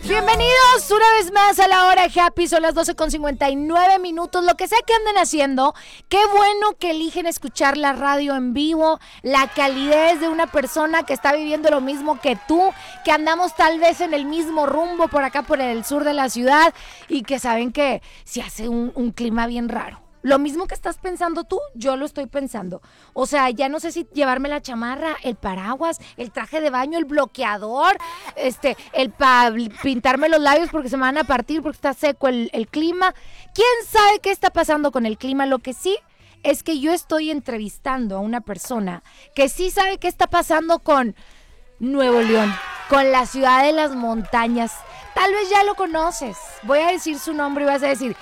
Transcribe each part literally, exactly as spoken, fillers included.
Bienvenidos una vez más a la hora happy, son las doce con cincuenta y nueve minutos, lo que sea que anden haciendo, qué bueno que eligen escuchar la radio en vivo, la calidez de una persona que está viviendo lo mismo que tú, que andamos tal vez en el mismo rumbo por acá por el sur de la ciudad y que saben que se hace un, un clima bien raro. Lo mismo que estás pensando tú, yo lo estoy pensando. O sea, ya no sé si llevarme la chamarra, el paraguas, el traje de baño, el bloqueador, este, el para pintarme los labios porque se me van a partir porque está seco el, el clima. ¿Quién sabe qué está pasando con el clima? Lo que sí es que yo estoy entrevistando a una persona que sí sabe qué está pasando con Nuevo León, con la ciudad de las montañas. Tal vez ya lo conoces. Voy a decir su nombre y vas a decir...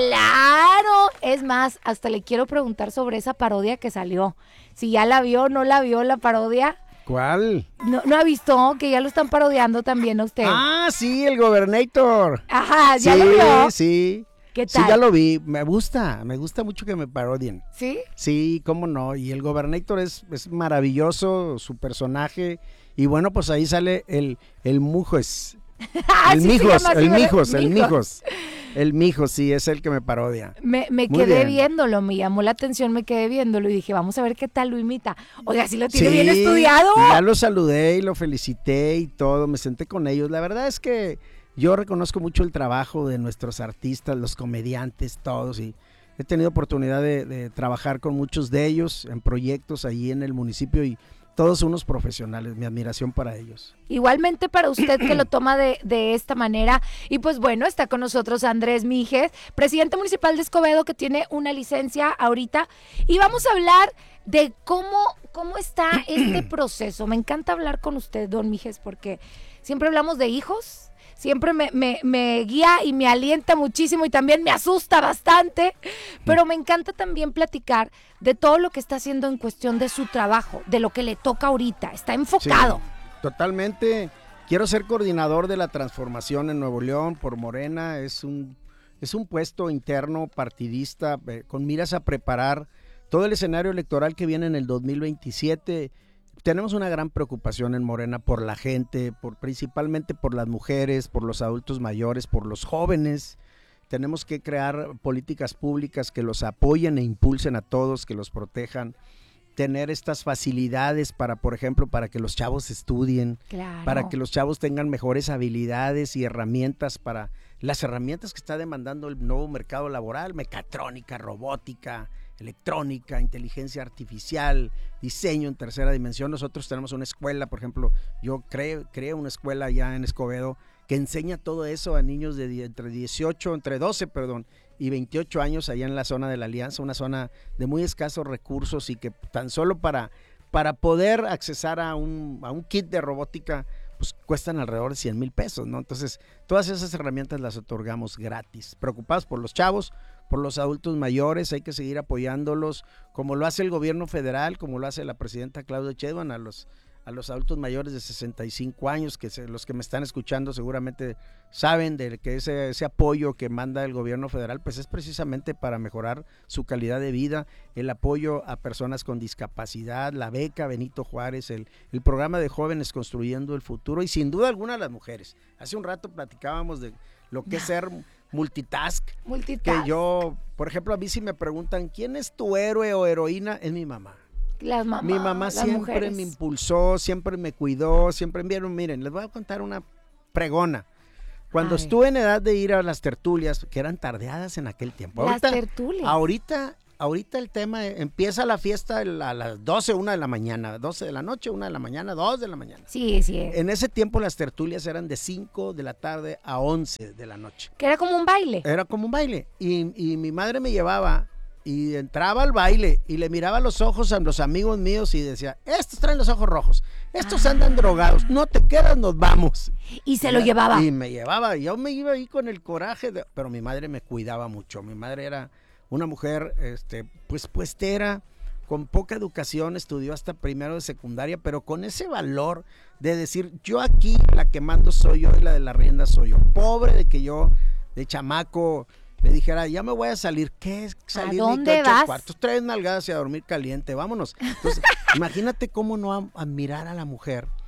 ¡Claro! Es más, hasta le quiero preguntar sobre esa parodia que salió. Si ya la vio, no la vio la parodia. ¿Cuál? No, no ha visto que ya lo están parodiando también a usted. Ah, sí, el Gobernator. Ajá, ¿ya sí, lo vio? Sí, ¿Qué tal? Sí, ya lo vi. Me gusta, me gusta mucho que me parodien. ¿Sí? Sí, cómo no. Y el Gobernator es, es maravilloso, su personaje. Y bueno, pues ahí sale el, el Mujos. El sí, Mijos, así, el ¿verdad? Mijos, el Mijos. Mijos. El Mijo, sí, es el que me parodia. Me, me Muy quedé bien. viéndolo, me llamó la atención, me quedé viéndolo y dije, vamos a ver qué tal lo imita. Oiga, si lo tiene Sí, bien estudiado. Ya lo saludé y lo felicité y todo, me senté con ellos. La verdad es que yo reconozco mucho el trabajo de nuestros artistas, los comediantes, todos, y he tenido oportunidad de, de trabajar con muchos de ellos en proyectos allí en el municipio y todos unos profesionales, mi admiración para ellos. Igualmente para usted que lo toma de, de esta manera. Y pues bueno, está con nosotros Andrés Mijes, presidente municipal de Escobedo, que tiene una licencia ahorita. Y vamos a hablar de cómo, cómo está este proceso. Me encanta hablar con usted, don Mijes, porque siempre hablamos de hijos. Siempre me, me, me guía y me alienta muchísimo y también me asusta bastante, pero me encanta también platicar de todo lo que está haciendo en cuestión de su trabajo, de lo que le toca ahorita, está enfocado. Sí, totalmente. Quiero ser coordinador de la transformación en Nuevo León por Morena, es un, es un puesto interno partidista eh, con miras a preparar todo el escenario electoral que viene en el dos mil veintisiete. Tenemos una gran preocupación en Morena por la gente, por, principalmente por las mujeres, por los adultos mayores, por los jóvenes. Tenemos que crear políticas públicas que los apoyen e impulsen a todos, que los protejan. Tener estas facilidades para, por ejemplo, para que los chavos estudien, Claro. para que los chavos tengan mejores habilidades y herramientas para las herramientas que está demandando el nuevo mercado laboral, mecatrónica, robótica, electrónica, inteligencia artificial, diseño en tercera dimensión. Nosotros tenemos una escuela, por ejemplo, yo creo, creo una escuela allá en Escobedo que enseña todo eso a niños de die, entre dieciocho, entre doce, perdón, y veintiocho años allá en la zona de la Alianza, una zona de muy escasos recursos y que tan solo para, para poder accesar a un, a un kit de robótica, pues cuestan alrededor de cien mil pesos, ¿no? Entonces, todas esas herramientas las otorgamos gratis. Preocupados por los chavos, por los adultos mayores, hay que seguir apoyándolos, como lo hace el gobierno federal, como lo hace la presidenta Claudia Sheinbaum, a los, a los adultos mayores de sesenta y cinco años, que se, los que me están escuchando seguramente saben de que ese, ese apoyo que manda el gobierno federal, pues es precisamente para mejorar su calidad de vida, el apoyo a personas con discapacidad, la beca Benito Juárez, el, el programa de jóvenes construyendo el futuro y sin duda alguna las mujeres. Hace un rato platicábamos de lo que es ser multitask, Multitask. que yo, por ejemplo, a mí si me preguntan ¿quién es tu héroe o heroína? Es mi mamá. Las mamás, Mi mamá las siempre mujeres. me impulsó, siempre me cuidó, siempre vieron, miren, les voy a contar una pregona. Cuando Ay. estuve en edad de ir a las tertulias, que eran tardeadas en aquel tiempo. Las Ahorita, tertulias. Ahorita, ahorita el tema, empieza la fiesta a las doce, una de la mañana, doce de la noche, una de la mañana, dos de la mañana. Sí, sí. En ese tiempo las tertulias eran de cinco de la tarde a once de la noche. Que era como un baile. Era como un baile. Y, y mi madre me llevaba y entraba al baile y le miraba los ojos a los amigos míos y decía, estos traen los ojos rojos, estos Ah. andan drogados, no te quedas, nos vamos. Y se lo llevaba. Y me llevaba, yo me iba ahí con el coraje, de, pero mi madre me cuidaba mucho. Mi madre era una mujer, este, pues puestera, con poca educación, estudió hasta primero de secundaria, pero con ese valor de decir, yo aquí la que mando soy yo y la de la rienda soy yo. Pobre de que yo, de chamaco, le dijera, ya me voy a salir. ¿Qué es salir? ¿A dónde vas? Cuartos, tres nalgadas y a dormir caliente, vámonos. Entonces, imagínate cómo no admirar a la mujer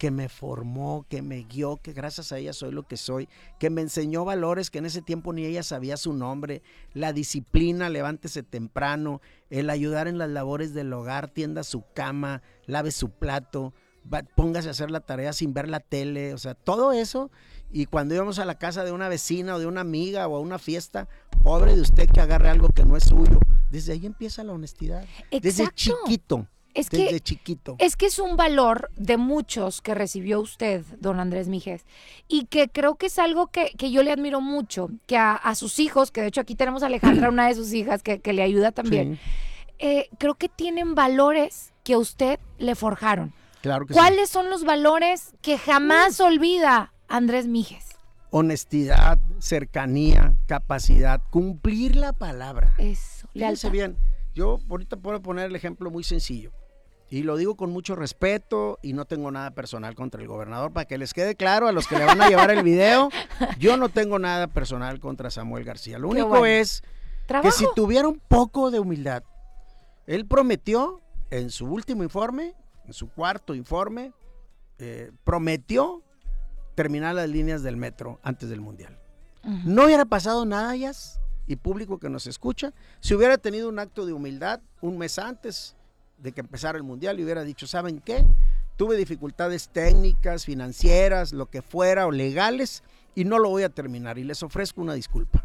que me formó, que me guió, que gracias a ella soy lo que soy, que me enseñó valores que en ese tiempo ni ella sabía su nombre, la disciplina, levántese temprano, el ayudar en las labores del hogar, tienda su cama, lave su plato, va, póngase a hacer la tarea sin ver la tele, o sea, todo eso. Y cuando íbamos a la casa de una vecina o de una amiga o a una fiesta, pobre de usted que agarre algo que no es suyo. Desde ahí empieza la honestidad. Exacto. Desde chiquito. Es desde que, chiquito. Es que es un valor de muchos que recibió usted, don Andrés Míguez, y que creo que es algo que, que yo le admiro mucho, que a, a sus hijos, que de hecho aquí tenemos a Alejandra, una de sus hijas, que, que le ayuda también, sí. eh, creo que tienen valores que a usted le forjaron. Claro que ¿Cuáles sí. son los valores que jamás olvida Andrés Míguez? Honestidad, cercanía, capacidad, cumplir la palabra. Eso, Fíjense bien, yo ahorita puedo poner el ejemplo muy sencillo. Y lo digo con mucho respeto y no tengo nada personal contra el gobernador, para que les quede claro a los que le van a llevar el video, yo no tengo nada personal contra Samuel García. Lo único bueno. es ¿Trabajo? que si tuviera un poco de humildad, él prometió en su último informe, en su cuarto informe, eh, prometió terminar las líneas del metro antes del Mundial. Uh-huh. No hubiera pasado nada, Yas, y público que nos escucha, si hubiera tenido un acto de humildad un mes antes de que empezara el Mundial y hubiera dicho, ¿saben qué? Tuve dificultades técnicas, financieras, lo que fuera, o legales, y no lo voy a terminar, y les ofrezco una disculpa.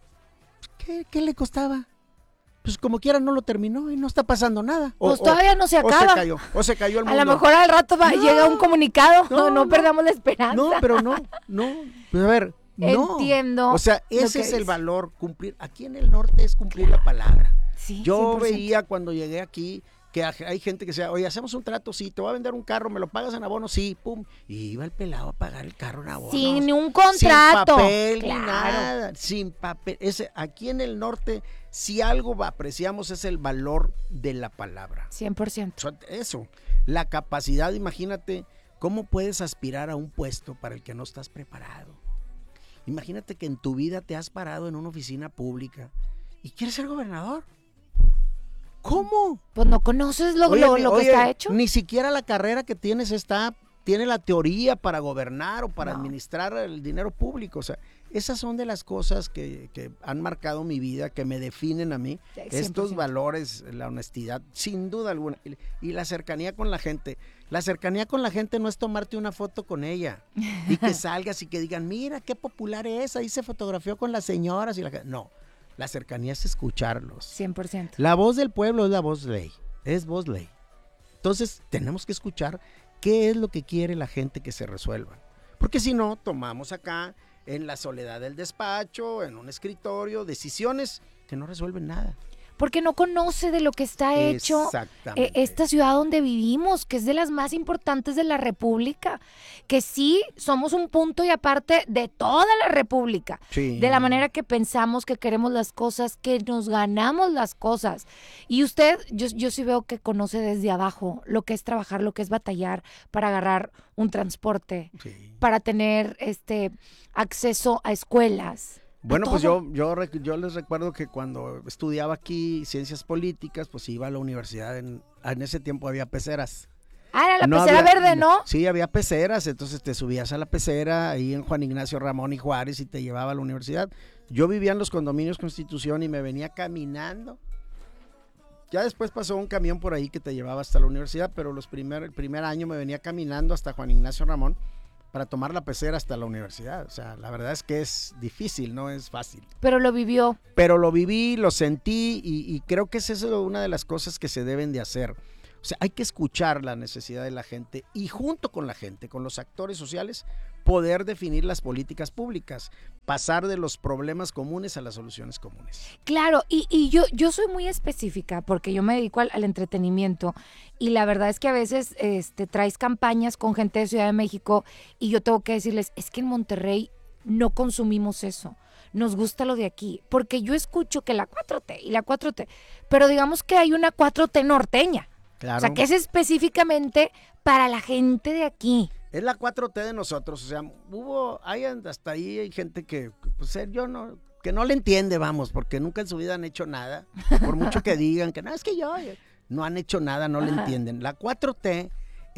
¿Qué, qué le costaba? Pues como quiera no lo terminó y no está pasando nada. O, pues todavía no se acaba. O se cayó, o se cayó el mundo. A lo mejor al rato va, no, llega un comunicado, no, no, no perdamos la esperanza. No, pero no, no, pues a ver, no. Entiendo. O sea, ese es el valor, cumplir. Aquí en el norte es cumplir claro. la palabra. Sí, Yo cien por ciento. veía cuando llegué aquí que hay gente que decía, oye, hacemos un trato, sí, te voy a vender un carro, me lo pagas en abono, sí, pum. Y iba el pelado a pagar el carro en abono. Sin un contrato. Sin papel, claro. ni nada, sin papel. Ese, aquí en el norte, si algo apreciamos es el valor de la palabra. cien por ciento. O sea, eso, la capacidad, imagínate, ¿cómo puedes aspirar a un puesto para el que no estás preparado? Imagínate que en tu vida te has parado en una oficina pública y quieres ser gobernador. ¿Cómo? Pues no conoces lo, oye, lo, lo oye, que está hecho. Ni siquiera la carrera que tienes está, tiene la teoría para gobernar o para no. administrar el dinero público. O sea, esas son de las cosas que, que han marcado mi vida, que me definen a mí. cien por ciento. Estos valores, la honestidad, sin duda alguna. Y, y la cercanía con la gente. La cercanía con la gente no es tomarte una foto con ella y que salgas y que digan, mira qué popular es, ahí se fotografió con las señoras y la gente. No. La cercanía es escucharlos. cien por ciento. La voz del pueblo es la voz ley, es voz ley. Entonces tenemos que escuchar qué es lo que quiere la gente que se resuelva. Porque si no, tomamos acá, en la soledad del despacho, en un escritorio, decisiones que no resuelven nada. Porque no conoce de lo que está hecho eh, esta ciudad donde vivimos, que es de las más importantes de la República, que sí somos un punto y aparte de toda la República, sí. de la manera que pensamos, que queremos las cosas, que nos ganamos las cosas. Y usted, yo, yo sí veo que conoce desde abajo lo que es trabajar, lo que es batallar para agarrar un transporte, sí. para tener este acceso a escuelas. Bueno, pues yo, yo yo les recuerdo que cuando estudiaba aquí ciencias políticas, pues iba a la universidad, en, en ese tiempo había peceras. Ah, era la no pecera había, verde, ¿no? Sí, había peceras, entonces te subías a la pecera ahí en Juan Ignacio Ramón y Juárez y te llevaba a la universidad. Yo vivía en los condominios Constitución y me venía caminando. Ya después pasó un camión por ahí que te llevaba hasta la universidad, pero los primer, el primer año me venía caminando hasta Juan Ignacio Ramón para tomar la pecera hasta la universidad. O sea, la verdad es que es difícil, no es fácil. Pero lo vivió. Pero lo viví, lo sentí y, y creo que esa es una de las cosas que se deben de hacer. O sea, hay que escuchar la necesidad de la gente y junto con la gente, con los actores sociales, poder definir las políticas públicas, pasar de los problemas comunes a las soluciones comunes. Claro, y, y yo, yo soy muy específica porque yo me dedico al, al entretenimiento y la verdad es que a veces este, traes campañas con gente de Ciudad de México y yo tengo que decirles, es que en Monterrey no consumimos eso. Nos gusta lo de aquí, porque yo escucho que la cuatro T y la cuatro T, pero digamos que hay una cuatro T norteña. Claro. O sea, que es específicamente para la gente de aquí. Es la cuatro T de nosotros, o sea, hubo, hay hasta ahí hay gente que, pues yo no, que no le entiende, vamos, porque nunca en su vida han hecho nada, por mucho que digan que no, es que yo, no han hecho nada, no le entienden. La cuatro T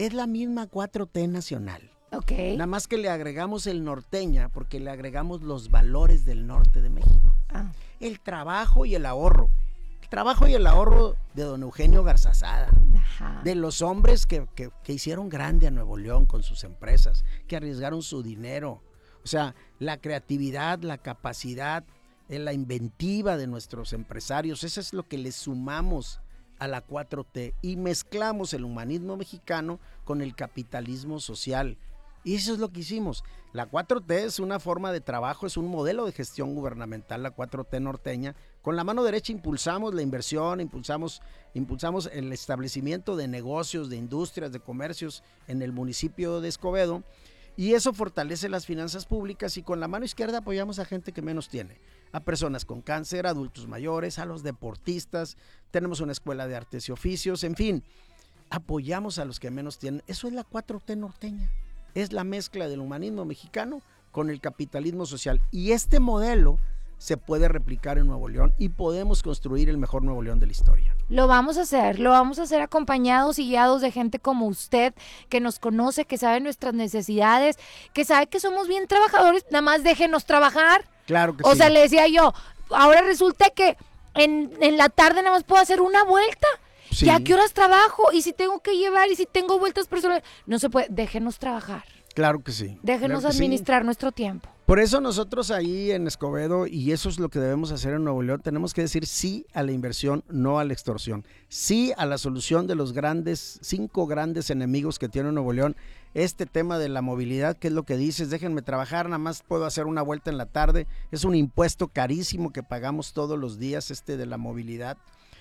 es la misma cuatro T nacional. Ok. Nada más que le agregamos el norteña porque le agregamos los valores del norte de México. Ah. El trabajo y el ahorro. El trabajo y el ahorro de don Eugenio Garzazada. Ajá. De los hombres que, que, que hicieron grande a Nuevo León con sus empresas, que arriesgaron su dinero. O sea, la creatividad, la capacidad, la inventiva de nuestros empresarios, eso es lo que le sumamos a la cuatro T y mezclamos el humanismo mexicano con el capitalismo social. Y eso es lo que hicimos. La cuatro T es una forma de trabajo, es un modelo de gestión gubernamental, la cuatro T norteña. Con la mano derecha impulsamos la inversión, impulsamos, impulsamos el establecimiento de negocios, de industrias, de comercios en el municipio de Escobedo. Y eso fortalece las finanzas públicas, y con la mano izquierda apoyamos a gente que menos tiene, a personas con cáncer, adultos mayores, a los deportistas, tenemos una escuela de artes y oficios, en fin, apoyamos a los que menos tienen. Eso es la cuatro T norteña, es la mezcla del humanismo mexicano con el capitalismo social, y este modelo se puede replicar en Nuevo León y podemos construir el mejor Nuevo León de la historia. Lo vamos a hacer, lo vamos a hacer acompañados y guiados de gente como usted, que nos conoce, que sabe nuestras necesidades, que sabe que somos bien trabajadores, nada más déjenos trabajar. Claro que o sí. O sea, le decía yo, ahora resulta que en, en la tarde nada más puedo hacer una vuelta. Sí. ¿Ya a qué horas trabajo? Y si tengo que llevar, y si tengo vueltas personales, no se puede, déjenos trabajar. Claro que sí. Déjenos claro que administrar sí. nuestro tiempo. Por eso nosotros ahí en Escobedo, y eso es lo que debemos hacer en Nuevo León, tenemos que decir sí a la inversión, no a la extorsión. Sí a la solución de los grandes, cinco grandes enemigos que tiene Nuevo León. Este tema de la movilidad, que es lo que dices, déjenme trabajar, nada más puedo hacer una vuelta en la tarde. Es un impuesto carísimo que pagamos todos los días, este de la movilidad.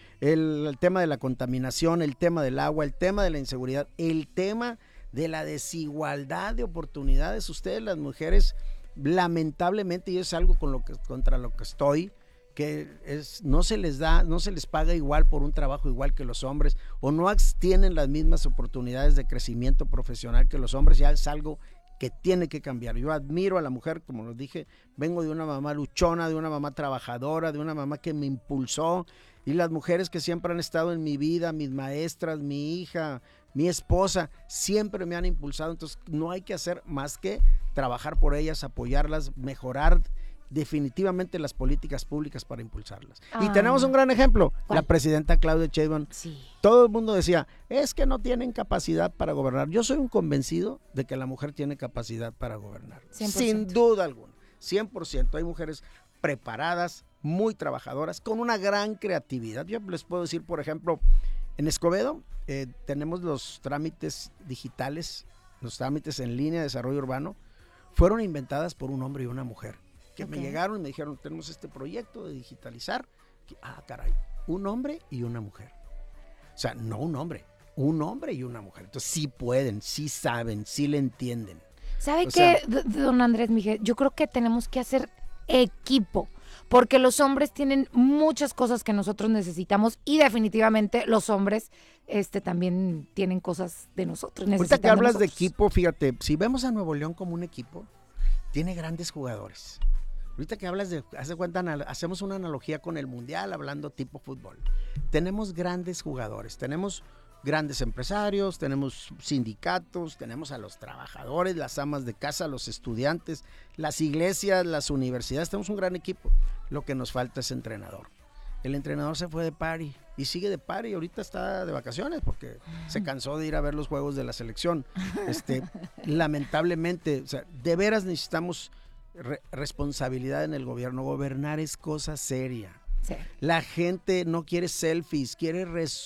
El, el tema de la contaminación, el tema del agua, el tema de la inseguridad, el tema de la desigualdad de oportunidades. Ustedes, las mujeres, lamentablemente, y es algo con lo que, contra lo que estoy, que es, no se les da, no se les paga igual por un trabajo igual que los hombres, o no tienen las mismas oportunidades de crecimiento profesional que los hombres. Ya es algo que tiene que cambiar. Yo admiro a la mujer, como les dije, vengo de una mamá luchona, de una mamá trabajadora, de una mamá que me impulsó, y las mujeres que siempre han estado en mi vida, mis maestras, mi hija, mi esposa, siempre me han impulsado. Entonces no hay que hacer más que trabajar por ellas, apoyarlas, mejorar definitivamente las políticas públicas para impulsarlas. Ah. Y tenemos un gran ejemplo, ¿cuál? La presidenta Claudia Sheinbaum. Sí. Todo el mundo decía, es que no tienen capacidad para gobernar. Yo soy un convencido de que la mujer tiene capacidad para gobernar. cien por ciento. Sin duda alguna, cien por ciento. Hay mujeres preparadas, muy trabajadoras, con una gran creatividad. Yo les puedo decir, por ejemplo, en Escobedo eh, tenemos los trámites digitales, los trámites en línea de desarrollo urbano, fueron inventadas por un hombre y una mujer, que okay. me llegaron y me dijeron, tenemos este proyecto de digitalizar. Ah, caray, un hombre y una mujer. O sea, no un hombre, un hombre y una mujer. Entonces sí pueden, sí saben, sí le entienden. ¿Sabe qué, don Andrés Miguel? Yo creo que tenemos que hacer equipo, porque los hombres tienen muchas cosas que nosotros necesitamos, y definitivamente los hombres este, también tienen cosas de nosotros. Ahorita que hablas de, de equipo, fíjate, si vemos a Nuevo León como un equipo, tiene grandes jugadores. Ahorita que hablas de, hace cuenta, hacemos una analogía con el mundial, hablando tipo fútbol. Tenemos grandes jugadores, tenemos grandes empresarios, tenemos sindicatos, tenemos a los trabajadores, las amas de casa, los estudiantes, las iglesias, las universidades. Tenemos un gran equipo. Lo que nos falta es entrenador. El entrenador se fue de party y sigue de party. Ahorita está de vacaciones porque se cansó de ir a ver los juegos de la selección. Este, lamentablemente, o sea, de veras necesitamos re- responsabilidad en el gobierno. Gobernar es cosa seria. Sí. La gente no quiere selfies, quiere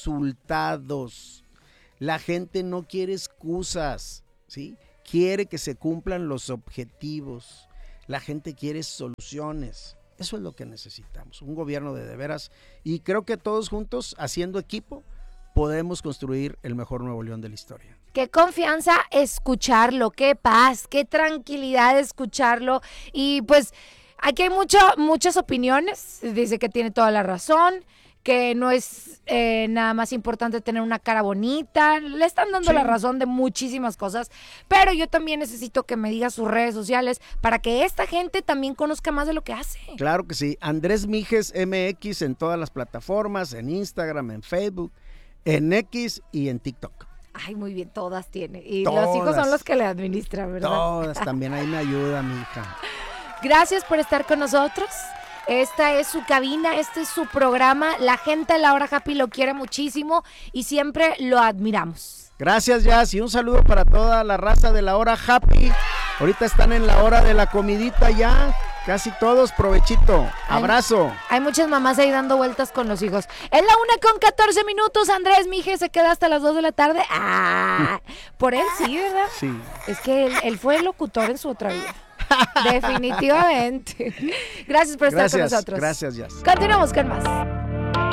resultados. La gente no quiere excusas, ¿sí? Quiere que se cumplan los objetivos. La gente quiere soluciones. Eso es lo que necesitamos, un gobierno de de veras. Y creo que todos juntos, haciendo equipo, podemos construir el mejor Nuevo León de la historia. Qué confianza escucharlo, qué paz, qué tranquilidad escucharlo. Y pues aquí hay mucho, muchas opiniones. Dice que tiene toda la razón, que no es eh, nada más importante tener una cara bonita. Le están dando sí. la razón de muchísimas cosas, pero yo también necesito que me diga sus redes sociales para que esta gente también conozca más de lo que hace. Claro que sí, Andrés Mijes M X en todas las plataformas, en Instagram, en Facebook, en X y en TikTok. Ay, muy bien, todas tiene. Y Todas. los hijos son los que le administran, ¿verdad? Todas, también ahí me ayuda mi hija. Gracias por estar con nosotros. Esta es su cabina, este es su programa. La gente de La Hora Happy lo quiere muchísimo y siempre lo admiramos. Gracias, Jazz, y un saludo para toda la raza de La Hora Happy. Ahorita están en la hora de la comidita ya, casi todos, provechito, abrazo. Hay, hay muchas mamás ahí dando vueltas con los hijos. Es la una con catorce minutos, Andrés Mije se queda hasta las dos de la tarde. Ah, por él sí, ¿verdad? Sí. Es que él, él fue el locutor en su otra vida. Definitivamente. Gracias por estar Gracias, con nosotros. Gracias, Jazz. Continuamos con más.